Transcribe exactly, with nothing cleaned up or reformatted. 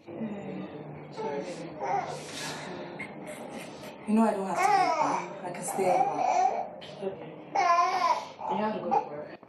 Mm, sorry. You know I don't have to go back. I can stay over. Okay. You have to go to work.